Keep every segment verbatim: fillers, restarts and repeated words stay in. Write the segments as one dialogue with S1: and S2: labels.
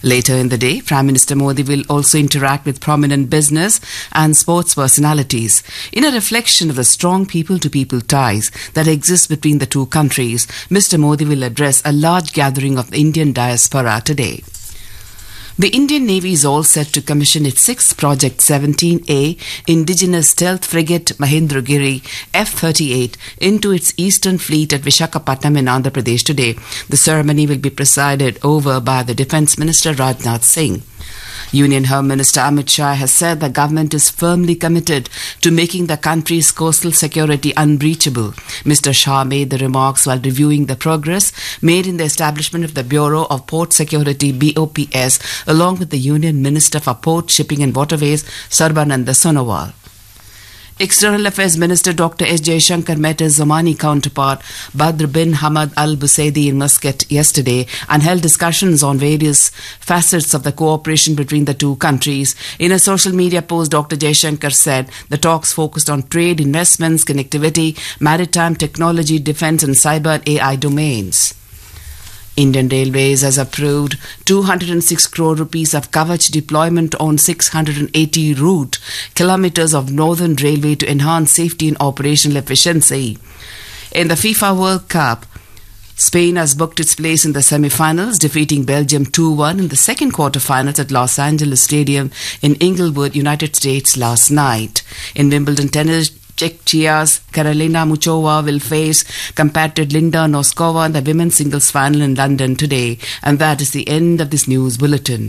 S1: Later in the day, Prime Minister Modi will also interact with prominent business and sports personalities. In a reflection of the strong people-to-people ties that exist between the two countries, Mister Modi will address a large gathering of the Indian diaspora today. The Indian Navy is all set to commission its sixth Project seventeen A indigenous stealth frigate Mahendragiri F thirty-eight into its eastern fleet at Visakhapatnam in Andhra Pradesh today. The ceremony will be presided over by the Defence Minister Rajnath Singh. Union Home Minister Amit Shah has said the government is firmly committed to making the country's coastal security unbreachable. Mister Shah made the remarks while reviewing the progress made in the establishment of the Bureau of Port Security B O P S along with the Union Minister for Port, Shipping and Waterways Sarbananda Sonowal. External Affairs Minister Doctor S. Jaishankar met his Omani counterpart Badr bin Hamad Al Busaidi in Muscat yesterday and held discussions on various facets of the cooperation between the two countries. In a social media post, Doctor Jaishankar said the talks focused on trade, investments, connectivity, maritime technology, defense and cyber and A I domains. Indian Railways has approved two hundred six crore rupees of Kavach deployment on six hundred eighty route kilometers of Northern Railway to enhance safety and operational efficiency. In the FIFA World Cup, Spain has booked its place in the semi-finals, defeating Belgium two one in the second quarter-finals at Los Angeles Stadium in Inglewood, United States last night. In Wimbledon tennis, Czechia's Karolina Muchova will face compatriot Linda Noskova in the women's singles final in London today. And that is the end of this news bulletin.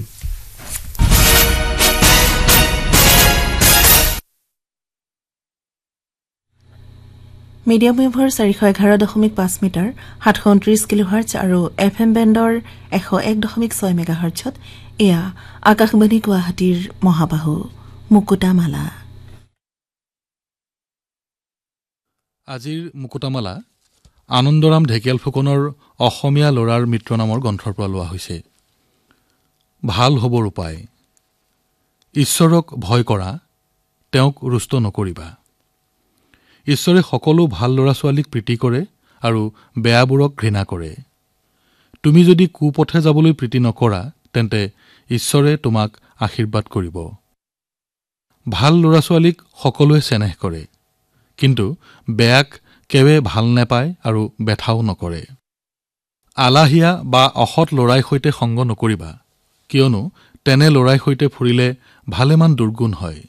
S2: Medium wave four eleven point five metre সাতশ ঊনত্ৰিশ কিলোহাৰ্টজ আৰু FM বেণ্ডৰ এশ এক দশমিক ছয় মেগাহাৰ্টজত এয়া আকাশবাণী গুৱাহাটীৰ মহাবাহু মুকুতামালা।
S3: আজিৰ মুকুতামালা আনন্দৰাম ঢেকিয়াল ফুকনৰ অসমীয়া লৰাৰ মিত্ৰ নামৰ গ্ৰন্থৰ পৰা লোৱা হৈছে। ভাল হ'বৰ উপায়। ঈশ্বৰক ভয় কৰা, তেওঁক ৰুষ্ট নকৰিবা। ঈশ্বৰে সকলো ভাল ল'ৰা ছোৱালীক প্ৰীতি কৰে আৰু বেয়াবোৰক ঘৃণা কৰে। তুমি যদি কুপথে যাবলৈ প্ৰীতি নকৰা তেন্তে ঈশ্বৰে তোমাক আশীৰ্বাদ কৰিব। ভাল ল'ৰা ছোৱালীক সকলোৱে চেনেহ কৰে, কিন্তু বেয়াক কেৱে ভাল নেপায় আৰু বেঠাও নকৰে। আলাহিয়া বা অসৎ লৰাই সৈতে সংগ নকৰিবা, কিয়নো তেনে লৰাই সৈতে ফুৰিলে ভালেমান দুৰ্গুণ হয়।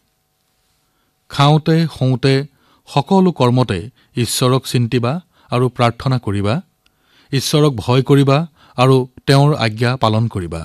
S3: খাওঁতে শোওঁতে সকলো কৰ্মতে ঈশ্বৰক চিন্তিবা আৰু প্ৰাৰ্থনা কৰিবা। ঈশ্বৰক ভয় কৰিবা আৰু তেওঁৰ আজ্ঞা পালন কৰিবা।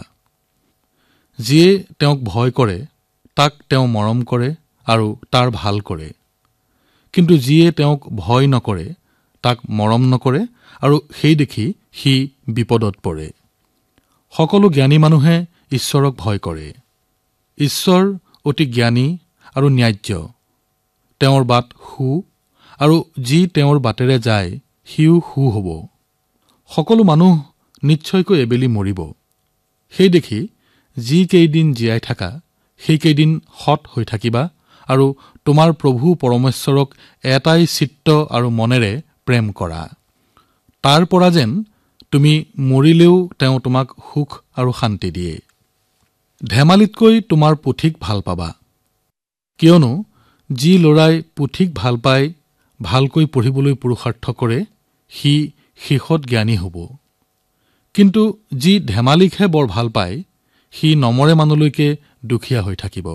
S3: যিয়ে তেওঁক ভয় কৰে তাক তেওঁ মৰম কৰে আৰু তাৰ ভাল কৰে, কিন্তু যিয়ে তেওঁক ভয় নকৰে তাক মৰম নকৰে আৰু সেই দেখি সি বিপদত পৰে। সকলো জ্ঞানী মানুহে ঈশ্বৰক ভয় কৰে। ঈশ্বৰ অতি জ্ঞানী আৰু ন্যায্য। তেওঁৰ বাট সু আৰু যি তেওঁৰ বাটেৰে যায় সিও সু হ'ব। সকলো মানুহ নিশ্চয়কৈ এবেলি মৰিব। সেই দেখি যি কেইদিন জীয়াই থাকা সেইকেইদিন সৎ হৈ থাকিবা আৰু তোমাৰ প্ৰভু পৰমেশ্বৰক এটাই চিত্ত আৰু মনেৰে প্ৰেম কৰা। তাৰ পৰা যেন তুমি মৰিলেও তেওঁ তোমাক সুখ আৰু শান্তি দিয়ে। ধেমালিতকৈ তোমাৰ পুথিক ভাল পাবা, কিয়নো যি ল'ৰাই পুথিক ভাল পায়, ভালকৈ পঢ়িবলৈ পুৰুষাৰ্থ কৰে, সি শেষত জ্ঞানী হ'ব। কিন্তু যি ধেমালিকহে বৰ ভাল পায়, সি নমৰে মানুহলৈকে দুখীয়া হৈ থাকিব।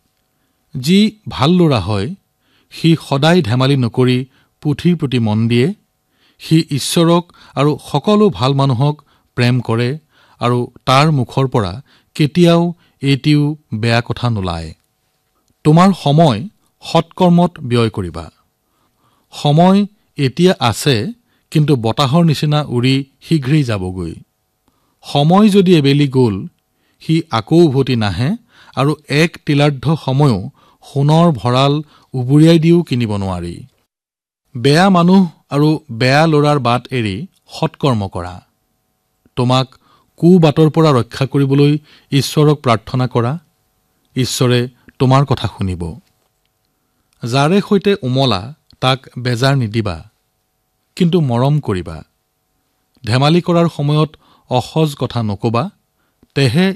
S3: যি ভাল ল'ৰা হয়, সি সদায় ধেমালি নকৰি পুথিৰ প্ৰতি মন দিয়ে। সি ঈশ্বৰক আৰু সকলো ভাল মানুহক প্ৰেম কৰে আৰু তাৰ মুখৰ পৰা কেতিয়াও এটিও বেয়া কথা নোলায়। তোমাৰ সময় সৎকৰ্মত ব্যয় কৰিবা। সময় এতিয়া আছে, কিন্তু বতাহৰ নিচিনা উৰি শীঘ্ৰেই যাবগৈ। সময় যদি এবেলি গ'ল, সি আকৌ উভতি নাহে আৰু এক তিলাৰ্ধ সময়ো সোণৰ ভঁৰাল উবুৰিয়াই দিও কিনিব নোৱাৰি। বেয়া মানুহ আৰু বেয়া ল'ৰাৰ বাট এৰি সৎকৰ্ম কৰা। তোমাক কুবাটৰ পৰা ৰক্ষা কৰিবলৈ ঈশ্বৰক প্ৰাৰ্থনা কৰা। ঈশ্বৰে তোমাৰ কথা শুনিব। যাৰে সৈতে উমলা তাক বেজাৰ নিদিবা, কিন্তু মৰম কৰিবা। ধেমালি কৰাৰ সময়ত অসজ কথা নকবা, তেহে